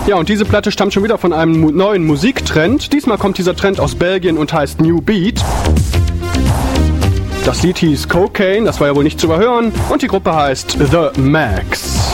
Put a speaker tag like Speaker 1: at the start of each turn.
Speaker 1: Ja, und diese Platte stammt schon wieder von einem neuen Musiktrend. Diesmal kommt dieser Trend aus Belgien und heißt New Beat. Das Lied hieß Cocaine, das war ja wohl nicht zu überhören. Und die Gruppe heißt The Max.